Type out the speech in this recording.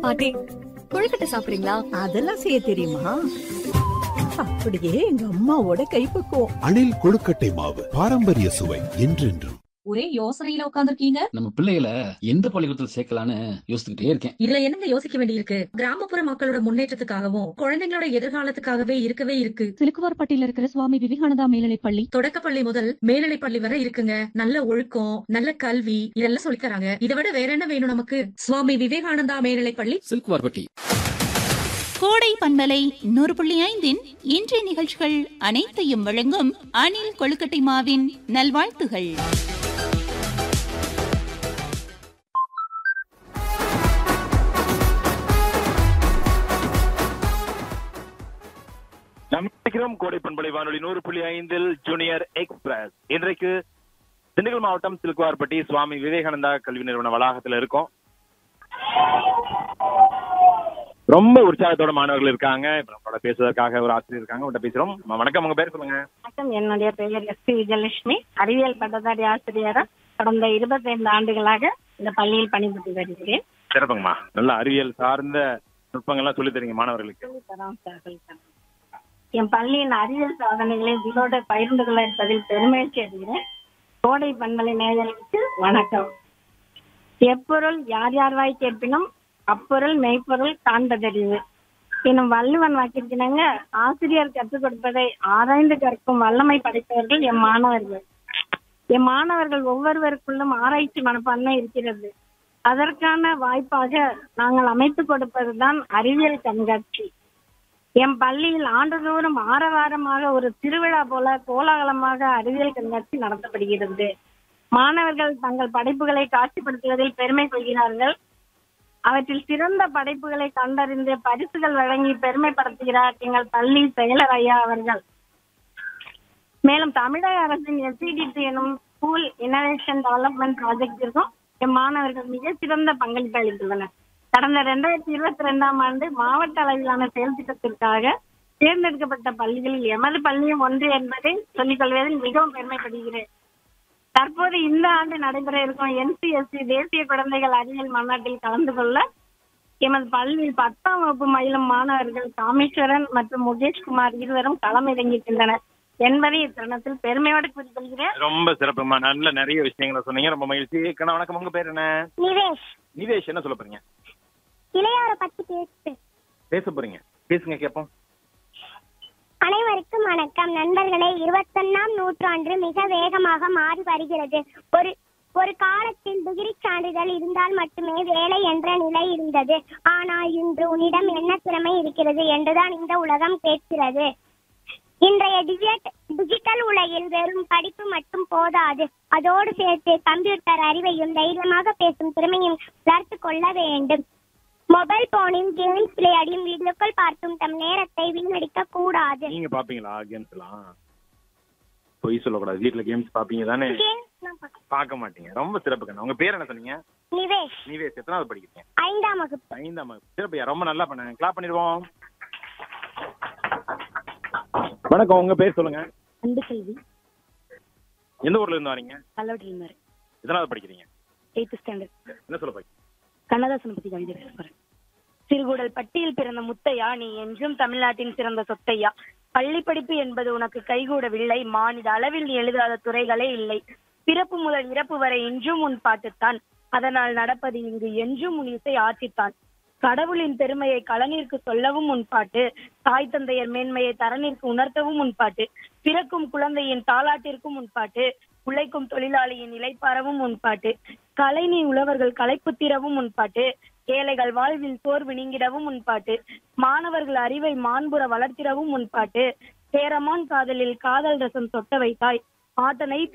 பாட்டி கொழுக்கட்டை சாப்பிடுறீங்களா? அதெல்லாம் செய்ய தெரியுமா? அப்படியே எங்க அம்மாவோட கைப்பக்குவம். அணில் கொழுக்கட்டை மாவு பாரம்பரிய சுவை என்றென்றும். ஒரே யோசனையில உட்கார்ந்துருக்கீங்க. நம்ம பிள்ளைகளை எந்த பள்ளிக்கூடத்தில் சேர்க்கலான்னு யோசிச்சுக்கிட்டே இருக்கேன். இதுல என்னங்க யோசிக்க வேண்டியிருக்கு? கிராமப்புற மக்களோட முன்னேற்றத்துக்காகவும் குழந்தைங்களோட எதிர்காலத்துக்காகவே இருக்கு. சிலுக்குவார்பட்டியில இருக்கிற சுவாமி விவேகானந்தா மேல்நிலைப் பள்ளி தொடக்கப்பள்ளி முதல் மேல்நிலைப் பள்ளி வரை இருக்குங்க. நல்ல ஒழுக்கம், நல்ல கல்வி இதெல்லாம் சொல்லித் தராங்க. இதை விட வேற என்ன வேணும் நமக்கு? சுவாமி விவேகானந்தா மேல்நிலைப் பள்ளி, சிலுக்குவார்பட்டி. கோடை பண்பலை 100.5 இன்றைய நிகழ்ச்சிகள் அனைத்தையும் வழங்கும் அணில் கொழுக்கட்டை மாவின் நல்வாழ்த்துகள். நம்பிக்கிறோம். கோடை பண்பலை வானொலி 100.5 ஜூனியர் எக்ஸ்பிரஸ். இன்றைக்கு திண்டுக்கல் மாவட்டம் சிலுக்குவார்பட்டி சுவாமி விவேகானந்தா கல்வி நிறுவன வளாகத்துல இருக்கோம். ரொம்ப உற்சாகத்தோட மாணவர்கள் இருக்காங்க. இப்ப நம்மளோட பேசுவதற்காக ஒரு ஆசிரியர் இருக்காங்க. உங்கள்கிட்ட பேசுறோம். வணக்கம், உங்க பேர் சொல்லுங்க. வணக்கம், என்னுடைய பெயர் எஸ்.பி. விஜயலட்சுமி. அறிவியல் பட்டதாரி ஆசிரியரா கடந்த 25 ஆண்டுகளாக இந்த பள்ளியில் பணிபுரிந்து வருகிறேன். சிறப்புங்கம்மா. நல்ல அறிவியல் சார்ந்த நுட்பங்கள்லாம் சொல்லி தரீங்க மாணவர்களுக்கு. என் பள்ளியின் அறிவியல் சாதனைகளை உங்களோட பகிர்ந்து கொள்ள இருப்பதில் பெருமகிழ்ச்சி அடைகிறேன். கோடை பண்பலை நேயர்களுக்கு வணக்கம். எப்பொருள் யார் யார்வாய் கேட்பினும் அப்பொருள் மெய்ப்பொருள் காண்பதறிவு எனும் வள்ளுவன் வாக்கிற்கிணங்க ஆசிரியர் கற்றுக் கொடுப்பதை ஆராய்ந்து கற்கும் வல்லமை படைத்தவர்கள் எம் மாணவர்கள். எம் மாணவர்கள் ஒவ்வொருவருக்குள்ளும் ஆராய்ச்சி மனப்பான்மை இருக்கிறது. அதற்கான வாய்ப்பாக நாங்கள் அமைத்துக் கொடுப்பதுதான் அறிவியல் கண்காட்சி. என் பள்ளியில் ஆண்டுதோறும் ஆரவாரமாக ஒரு திருவிழா போல கோலாகலமாக அறிவியல் கண்காட்சி நடத்தப்படுகிறது. மாணவர்கள் தங்கள் படைப்புகளை காட்சிப்படுத்துவதில் பெருமை கொள்கிறார்கள். அவற்றில் சிறந்த படைப்புகளை கண்டறிந்து பரிசுகள் வழங்கி பெருமைப்படுத்துகிறார் எங்கள் பள்ளி செயலர் ஐயா அவர்கள். மேலும் தமிழக அரசின் எஸ்சிடிடி எனும் ஸ்கூல் இன்னோவேஷன் டெவலப்மெண்ட் ப்ராஜெக்டிற்கும் என் மாணவர்கள் மிக சிறந்த பங்களிப்பு அளித்துள்ளனர். கடந்த 2022ஆம் ஆண்டு மாவட்ட அளவிலான செயல் திட்டத்திற்காக தேர்ந்தெடுக்கப்பட்ட பள்ளிகளில் எமது பள்ளியும் ஒன்று என்பதை சொல்லிக் கொள்வதில் மிகவும் பெருமைப்படுகிறேன். தற்போது இந்த ஆண்டு நடைபெற இருக்கும் NCSC தேசிய குழந்தைகள் அறிவியல் மாநாட்டில் கலந்து கொள்ள எமது பள்ளியில் 10ஆம் வகுப்பு பயிலும் மாணவர்கள் காமேஸ்வரன் மற்றும் முகேஷ்குமார் இருவரும் களமிறங்கியிருக்கின்றனர் என்பதை இத்தருணத்தில் பெருமையோடு கூறிக்கொள்கிறேன். ரொம்ப சிறப்புமா. நல்ல நிறைய விஷயங்களை சொன்னீங்க. ரொம்ப மகிழ்ச்சி. வணக்கம், உங்க பேர் என்ன? நிவேஷ். நிவேஷ், என்ன சொல்ல போறீங்க? இளையாரை பத்தி பேச போறீங்க. பேசுங்க, கேட்போம். அனைவருக்கும் வணக்கம். நண்பர்களே, 21ஆம் நூற்றாண்டு மிக வேகமாக மாறி வருகிறது. ஒரு காலத்தில் டிகிரி சான்றிதழ் இருந்தால் மட்டுமே வேலை என்ற நிலை இருந்தது. ஆனால் இன்று உன்னிடம் என்ன திறமை இருக்கிறது என்றுதான் இந்த உலகம் கேட்கிறது. இன்றைய டிஜிட்டல் உலகில் வெறும் படிப்பு மட்டும் போதாது, அதோடு சேர்த்து கம்ப்யூட்டர் அறிவையும் தைரியமாக பேசும் திறமையும் வளர்த்து கொள்ள வேண்டும். மொபைல் போனில் கேம்ஸ் விளையாடியும் வீடியோக்கள் பார்த்தும் தம் நேரத்தை வீணடிக்க கூடாது. நீங்க பாப்பீங்களா கேம்ஸ் எல்லாம்? பொய் சொல்லக்கூடாது. வீட்டுல கேம்ஸ் பாப்பீங்க தானே? பார்க்க மாட்டீங்க. ரொம்ப சிறப்பு கண்ணா. உங்க பேர் என்ன சொன்னீங்க? நிவேஷ். நிவேஷ், எத்தனாவது படிக்கிறீங்க? 5ஆம் வகுப்பு. 5ஆம் வகுப்பு. சிறப்புயா, ரொம்ப நல்லா பண்ணாங்க. கிளாப் பண்ணிடுவோம். வணக்கம், உங்க பேர் சொல்லுங்க. அன்பு செல்வி. எந்த ஊர்ல இருந்து வரீங்க? கல்லூரியில் எத்தனாவது படிக்கிறீங்க? 8th standard. என்ன சொல்ல போறீங்க? கண்ணதாசன் பத்தி கவிதை பேசுறேன். சிறுகுடல் பட்டியில் பிறந்த முத்தையா, நீ என்றும் தமிழ்நாட்டின் சிறந்த சொத்தையா. பள்ளி படிப்பு என்பது உனக்கு கைகூடவில்லை, மாநில அளவில் நீ எழுதாத துறைகளே இல்லை. பிறப்பு முதல் இறப்பு வரை இன்றும் உன் பாட்டுத்தான், அதனால் நடப்பது இங்கு என்றும் உன் இசை ஆற்றித்தான். கடவுளின் பெருமையை களனிற்கு சொல்லவும் உன் பாட்டு, தாய் தந்தையர் மேன்மையை தரனிற்கு உணர்த்தவும் உன் பாட்டு, பிறக்கும் குழந்தையின் தாலாட்டிற்கும் உன் பாட்டு, உழைக்கும் தொழிலாளியின் இலைப்பாரவும் உன் பாட்டு, கலைநீ உழவர்கள் களைப்புத்திரவும் உன் பாட்டு, ஏழைகள் வாழ்வில் சோர்வு நீங்கிடவும் உன் பாட்டு, மாணவர்கள் அறிவை மாண்புற வளர்த்திடவும் உன் பாட்டு, சேரமான் காதலில் காதல் ரசம் சொட்ட வைத்தாய், ஆட்டனை